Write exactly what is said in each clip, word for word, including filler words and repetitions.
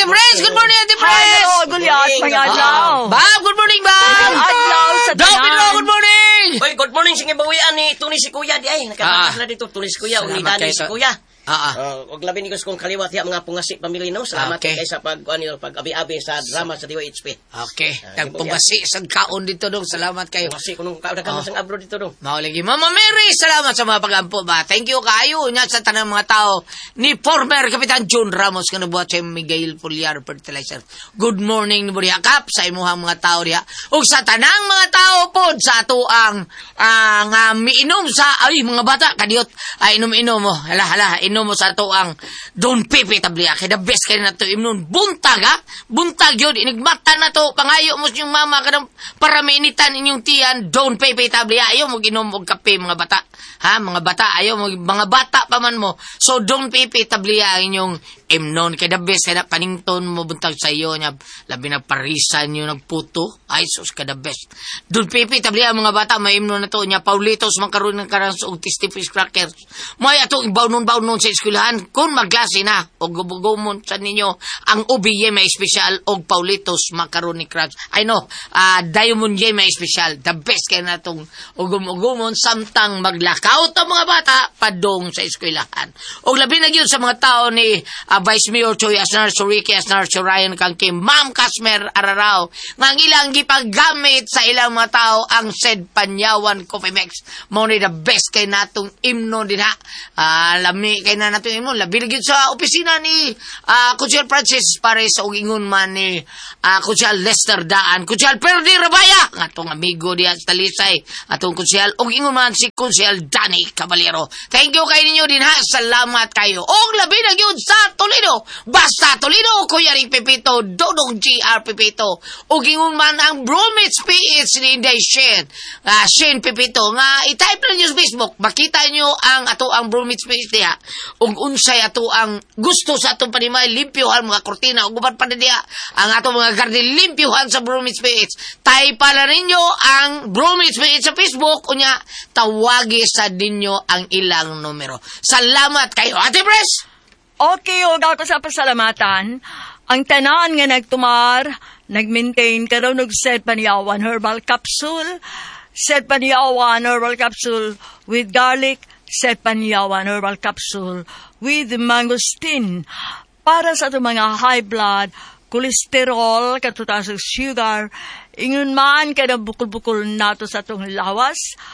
Pres! Good morning, Ate Pres! Hello, Gulyas, mga adlaw. Bob, good morning, Bob! Adlaw sa Daw, tanan. Pedro, good morning! Oy, good morning sige bawian ni Tuni si Kuya di ay nakabakas Ah. na dito Tuni si Kuya uni Salamat Dani kayo si sa- Kuya. Ah, ah. Uh, og labi ni gusto kong kaliwat ya mga pungasi pamilya no. Salamat Okay. kay sa pag ano pag abi-abi sa drama sa D Y H P. Okay, nagpungasi sa kaon dito dong. Salamat kayo. Kasi kuno kauda ka Ah. sang abroad dito no. Mauligi. Mama Mary, salamat sa mga pagampo ba. Thank you kayo nya sa tanang mga tao ni former Kapitan John Ramos nga nabuhat sa Miguel Puliar Fertilizer. Good morning ni Buriakap sa imuhang mga tao diha. Ug sa tanang mga tao pod sa ato ang ah, nga miinom sa ay mga bata kadiot ay inom-inom mo. Hala hala inom mo sa ato ang Don Pepe tablia kay the best kay na to imnon buntag ha. Buntag yun inigmata na to pangayo mo yung mama kadang para mainitan inyong tiyan Don Pepe tablia ayo mo ginom og kape mga bata. Ha, mga bata, ayaw, mga bata pa man mo. So, don't pipitabliya inyong imnon. Kaya the best, kaya panington mo buntag sa iyo niya. Labi na parisan nyo nagputo. Ay, sus, kaya the best. Don't pipitabliya mga bata, may imnon na to niya. Paulitos, mangkaroon ng karang og tistifis crackers. May atong baunon-baunon sa eskwelahan. Kung maglasi na, o gubugumon sa ninyo, ang ubi ye may special, o Paulitos, makaroon ni cracks. I know, uh, Diamond ye may special. The best kaya na itong ugum-ugumon, samtang maglaka out ang mga bata padong sa eskwelahan. O labi na yun sa mga tao ni uh, Vice Mayor Choy Asnar, Suriki Asnar, Ryan Kangkim, Ma'am Kasmer Ararao, nga ilang gipaggamit sa ilang mga tao ang said Panyawan Coffee Mix. Mo ni the best kay natong imno din ha. Uh, lami kay na natong imno. Labi na yun sa opisina ni uh, Kuchel Francis Pares o ingon man ni uh, Kuchel Lester Daan, Kuchel Perdi Rabaya, nga itong amigo diya sa Talisay, atong Kuchel, o ingon man si Kuchel Danny Caballero. Thank you kay ninyo din ha. Salamat kayo. O labi na yun sa Toledo. Basta Toledo, Kuya Rick Pepito, Dodong G R Pepito. O gingon man ang Bromits P H ni Inday Shen. Uh, Shen Pepito. Nga, i-type lang nyo sa Facebook. Makita nyo ang ato ang Bromits P H diya. O unsay ato ang gusto sa atong panimay. Limpyuhan mga kortina. O gubat pa na diya. Ang ato mga garden limpyuhan sa Bromits P H. Type pala ninyo ang Bromits P H sa Facebook. O nya, tawagi sa ninyo ang ilang numero. Salamat kayo, Ate Pres! Okay, o ako sa pasalamatan. Ang tanan nga nagtumar, nag-maintain karon og Set Panyawan Herbal Capsule, Set Panyawan Herbal Capsule with garlic, Set Panyawan Herbal Capsule with mangosteen. Para sa itong mga high blood, kolesterol, katutas og sugar, ingon man kada bukol-bukol nato sa itong lawas,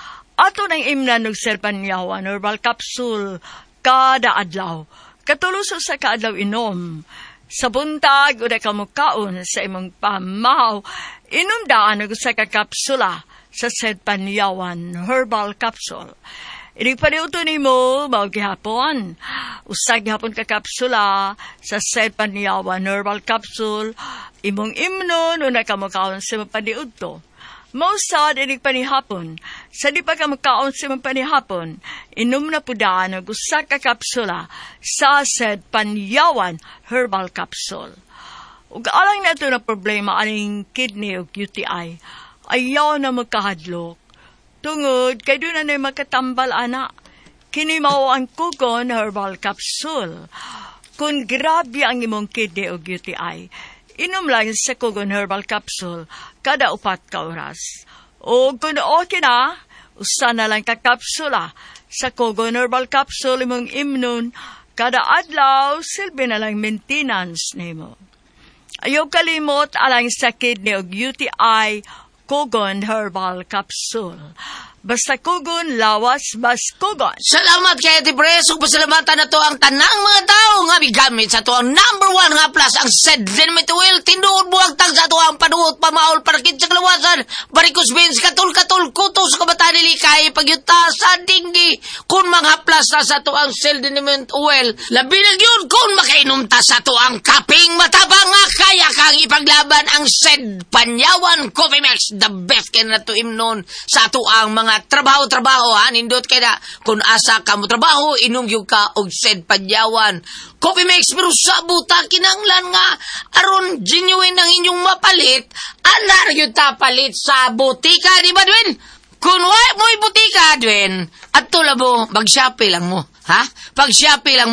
ato nang imnan og Set Panyawan Herbal Capsule kada adlaw. Katuluso sa kaadlaw inom. Sa buntag, uda ka mukaon sa imong pamahaw, inom daan og sa kakapsula sa Set Panyawan Herbal Capsule. Inig paniuto ni mo, mao gihapon. Usag gihapon ka kapsula sa Set Panyawan Herbal Capsule, imong imnon, una ka mukaon sa imong paniuto. Mausad, inig panihapon. Sa di pa ka makaon sa mga panihapon, inom na po daan ang usa ka kapsula sa Set Panyawan Herbal Capsule. Ug alang na ito na problema aning kidney o U T I, ayaw na magkahadlok. Tungod, kay doon na na makatambal ana. Kini mao ang Kugon Herbal Capsule. Kung grabe ang imong kidney o U T I, inom lang sa Kugon Herbal Capsule kada upat ka oras. O kung okay na, usa na lang ka kapsula sa Kugon Herbal Capsule imong imnon kada adlaw, silbi na lang maintenance nimo. Ayaw kalimot alang sa kidney o U T I, Kugon Herbal Capsule. Basta Kugon, lawas, bas Kugon. Salamat kay Ate Pres. Ug pasalamatan na to ang tanang mga tao nga migamit sa to ang number one nga plus ang said Dynamite Oil. Tinduod buwag tag sa to ang panuot, pamaol, parakit sa kalawasan, barikos beans, katul-katul, kutos, kabataan nilikay, pagyuta sa dinggi. Kung mga plus na sa to ang said Dynamite Oil, labi na yun kung makainom ta sa to ang kaping matabang nga kaya kang ipaglaban ang said Panyawan Coffee Mix. The best kaya na to imnon sa to ang mga trabaho-trabaho, ha? Nindot kaya na, kung asa ka mo trabaho, inom yung ka og said Panyawan Coffee Mix, pero sa buta, kinanglan nga, aron genuine ang inyong mapalit, anar yung tapalit sa butika, di ba, Dwayne? Kung wala mo'y butika, Dwayne, at tula mo, mag-shopee lang mo, ha? Pag-shopee lang mo,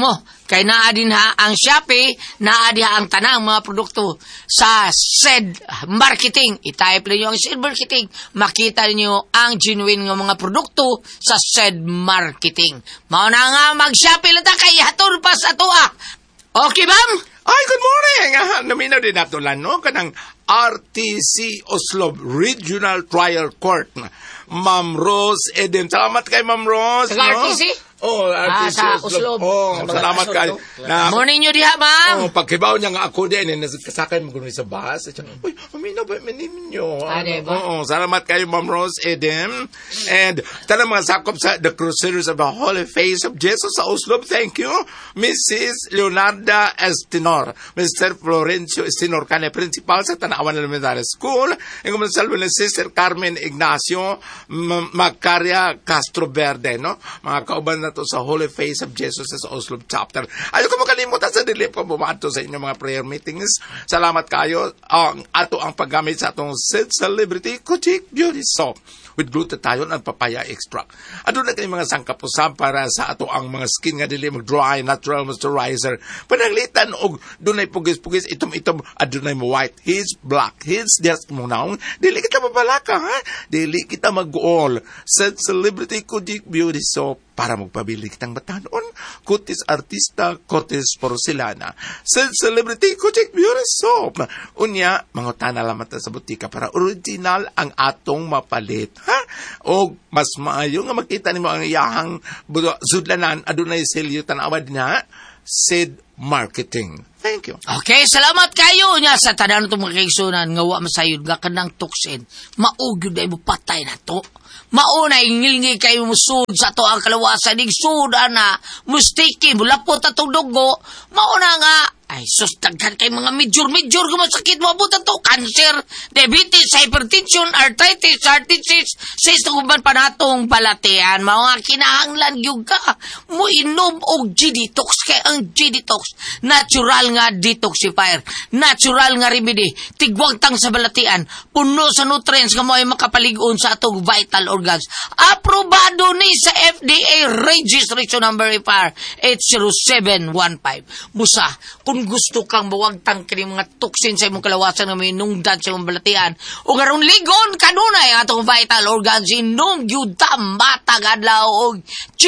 Kay naa din ha ang Shopee, naa din ha ang tanang mga produkto sa S E D Marketing. I-type niyo ang S E D Marketing, makita niyo ang genuine nga mga produkto sa S E D Marketing. Mao na nga mag-Shopee lang ta kay hatol pa sa tuwa. Okay, ma'am? Ay, good morning! Ah, naminaw din nato lang, no? Kanang R T C Oslo Regional Trial Court. Ma'am Rose Eden. Salamat kay Ma'am Rose. Taga no? R T C? Oh, R T C Ah, sa Oslo. Oslo. Oh, Sa mga salamat kasod, kay. no? Na, Morning nyo diha, ma'am. oh, pagkibaw niya nga ako din, eh, kasakay mo kuno sa bus. At siya, uy, aminaw ba, minim nyo? Ah, diba? Oo, salamat kay Ma'am Rose Eden. And, tanang mga sakop sa The Crusaders of the Holy Face of Jesus sa Oslo. Thank you. Missus Leonarda Estinor. Mister Florencio Estinor, kanya principal sa Tanawan Elementary School. And kung salvo ni Sister Carmen Ignacio M- Macaria Castro Verde, no? Mga kauban na to sa Holy Face of Jesus sa Oslo chapter. Ayaw ko makalimutan sa dilim pa bumato sa inyong mga prayer meetings. Salamat kayo. Ang ato ang paggamit sa atong Sid Celebrity Kuchik Beauty Soap with glutathione at papaya extract. Ano na kayo mga sangkapusab para sa ato ang mga skin nga dili mag-dry, natural moisturizer. Pananglitan og dunay pugis-pugis, itom-itom, adunay mo white. He's black. He's just mo naong. Dili kita mabalaka, ha? Dili kita mag-all. Sid Celebrity Kuchik Beauty Soap para magpabili kitang batanon. Kutis Artista, Kutis Porcelana. Sid Celebrity Kuchik Beauty Soap. Unya, mangutana lamang ta sa butika para original ang atong mapalit. Ha? O mas maayo nga makita nimo ang iyahang sudlanan adunay selyo tanawa din ha. Sid Marketing. Thank you. Okay, salamat kayo niya sa tanan itong mga kaigsunan nga wa masayod nga kanang tuksin. Maugyod na mo patay na to. Maunay ngilngi kayo musud sa to ang kalawasan ning suda na mustiki mulapot atong dugo. Mauna nga ay sus daghan kay mga major-major nga masakit moabot ato cancer, diabetes, hypertension, arthritis, arthritis, sa istuguban pa natong balatian. Mga kinahanglan gyud ka mo inom og G-Detox kay ang G-Detox natural nga detoxifier, natural nga remedy, tigwang tang sa balatian, puno sa nutrients nga mo'y makapalig-on sa atong vital organs. Aprobado ni sa F D A registration number F R eight zero seven one five. Musa, kung gusto kang mawagtang kini mga toxin sa imong kalawasan nga may nungdan sa imong balatian, o garon ligon kanunay atong vital organs inom gyud ta matag adlaw og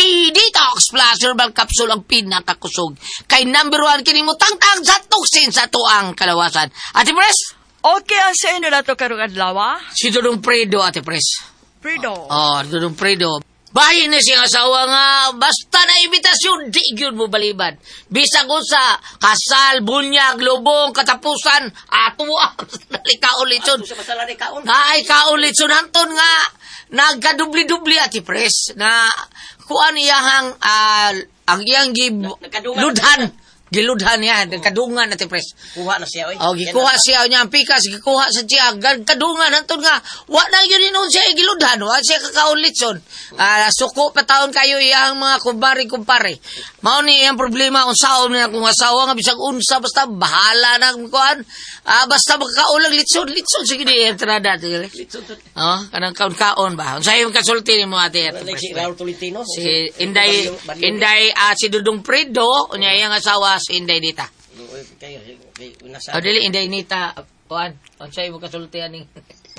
G-Detox Plus Herbal Capsule ang pinakakusog. Kay number one kini mo tangtang sa toxin sa tuang kalawasan. Ate Pres? Okay, ang sa inyo na to karong adlaw, ah? Si Dudong Predo, Ate Pres. Fredo. Oh, Dudong Predo. Bahin na siyang asawa nga, basta na imitasyon, di yun mo balibad. Bisa ko sa kasal, bunyag, lubong, katapusan, atuwa, kaulitson. Ato sa masala ni kaon. Ay, kaulitson, hanton nga, nagkadubli-dubli, Ati Pres, na kuan iyahang, uh, ang iyang gib, Nagkadungan. ludhan. Giludhan niya, nagkadungan Ati Pres. Kuha na siya, oy. Oh, gikuha siya niya ang pikas, gikuha sa siya, kadungan hanton nga. Wa na yun inon siya igiludhan, wa siya kakaulitson. Ah, suko pa taon kayo iyang mga kumpare kumpare. Mao ni iyang problema unsaon niya kung asawa nga bisag unsa basta bahala na kuan. Ah, basta magkaulang litson, litson sige di entrada dire. Oh, kanang kaon-kaon ba. Unsa imong kasulti nimo ate? Si Raul Tolentino. Si Inday Inday ah, si Dudong Predo, unya iyang asawa si Inday Nita. Kayo, kayo, nasa. O dili Inday Nita, kuan. Unsa imong kasultian ning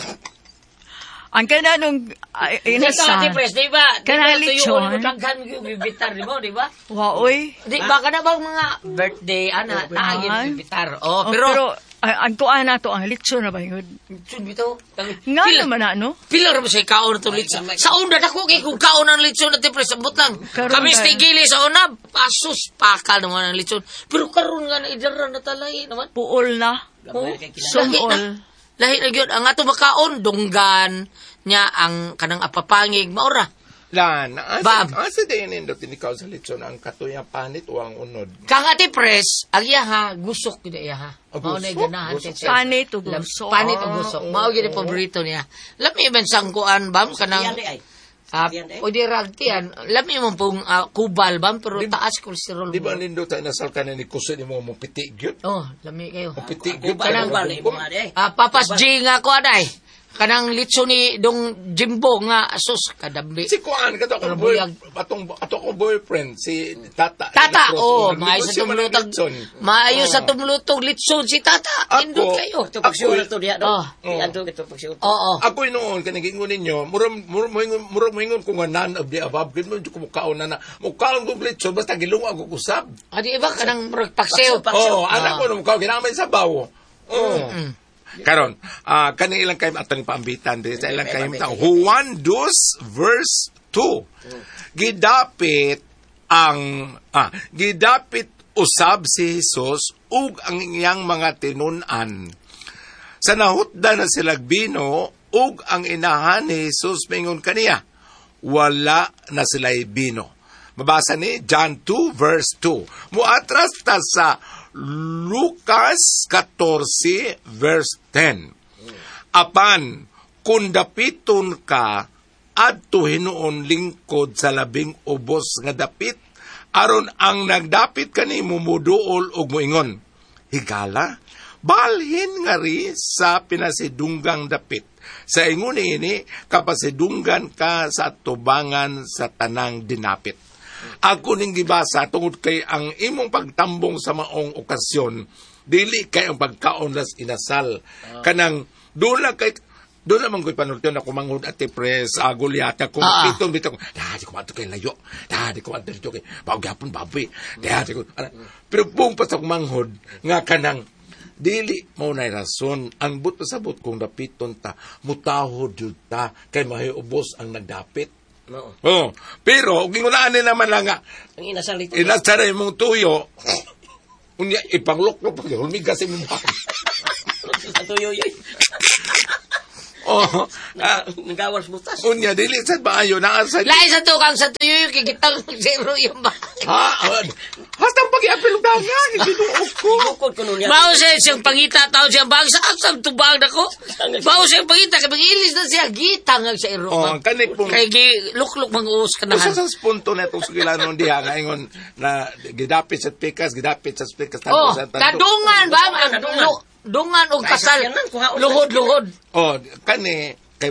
Ang kana nung uh, Inasa. Ate Pres, di ba? Kanang Di ba lechon? tuyo mo daghan yung bibitar, di ba? Di ba? Waoy. Di ba ka na bang mga birthday, ana, naagin Ay. bibitar. Oh, Oh, pero, pero, ay, ang kuan na to, ang litso na ba yun? Chun bitaw. Nga naman na, no? Pilar mo siya kaon to litson. Sa una dako kay kung kaon ang litson Ate Pres, abot lang. Karon Kami ba? stigili sa una, pasus pakal naman ang litson. Pero karon nga na idara na talay naman. Puol na. Oh, Sumol. Lahi na gyud ang ato makaon dunggan nya ang kanang apapangig maura. Lan, asa, Bab. asa din nindot tinikaw sa litson ang katuyang panit o ang unod? Kang Ate Pres, ang iya ha, gusok gid iya ha. Ah, Mao na gusok? ganahan Gusok siya. Panit o Lam- gusok. Panit o Ah, gusok. oo, Mao gid ang oo. paborito niya. Lami man sangkuan bam kanang Yan, ay. ah, Yan, eh. pwede ragtian. Lami mo pong ah, kubal bam pero taas cholesterol. Di ba mo. nindot tayo nasal ka na ni kuso ni mo mo piti gyud? Oh, lami kayo. Mo piti gyud. Kubal, kubal, eh, mga ade. Ah, Papas G nga ko aday. kanang litso ni Dong Jimbo nga asos kadambi. Si Kuan, kato akong boy, Buyag. atong, ato akong boyfriend, si Tata. Tata, Negros. oh, Naglibot maayo sa siya man ng tumlutog. litson. Maayo sa Oh. tumlutog litson si Tata. Ako, Indot kayo. Ito pagsiyon to diha Oh. no. Iadto ito pagsiyon. Oo. Ako'y noon, kanigingon ninyo, murag murag moingon murag moingon kung nga none of the above, gid mo kumukaon na na. Mukaon kong litson, basta gilunga ako kusab. Adi iba kanang murag paksiw. Paksiw. Oh, anak ko nung mukaon, ginamay sa bawo. Oh. Mm. Karon, ah kani ilang kayo atong paambitan di sa ilang kayo tao. Juan two verse two. Gidapit ang ah gidapit usab si Jesus ug ang iyang mga tinun-an. Sa nahutda na sila bino ug ang inahan ni Jesus mingon kaniya, wala na sila'y bino. Mabasa ni John two verse two. Muatras ta sa Lucas fourteen verse ten. Apan, kung dapiton ka, adto hinuon lingkod sa labing ubos nga dapit, aron ang nagdapit kanimo muduol og moingon, higala, balhin nga ri sa pinasidunggang dapit. Sa ingon ini, kapasidunggan ka sa tubangan sa tanang dinapit. Ako ning gibasa tungod kay ang imong pagtambong sa maong okasyon dili kay ang pagkaon las inasal kanang doon lang kay doon naman ko'y panultiyon ako manghud at pres agol yata kung Ah. pitong bitong dahil ko mato kay layo dahil ko mato dito kay bagyapon baboy dahil ko ana, pero buong pa sa manghud nga kanang dili mo na rason ang buto sa but kung dapiton ta mutahod jud ta kay mahiubos ang nagdapit. No. Oh, pero gingunaan ni naman lang nga, Ang inasal dito. inasaray mong tuyo, unya ipangluklok pag hulmigas imong bahay. Sa tuyo yoy. Oh, ah, Nagawas butas. unya dili sad maayo naa sa Lain sa tukang sa tuyo yung kikitang zero yung ba. ha, ah, hastang pag-iapil danga ginuog ko. Bukod ko nun yan. Bao siya siyang pangita tao siya bang sa asam tubang na ko. Bao siya pangita kay magilis na siya gitang ang sa iro. Oh, kani pong Kay gi lukluk manguus ka na. usa sa punto na itong sugilanon diha nga ingon na gidapit sa pikas, gidapit sa pikas Oh, tanto sa tanto. dadungan ba? Dadungan. Lu- Dungan og kasal. Ay, sakyanan, kuhaon sa- Luhod-luhod. Oh, kani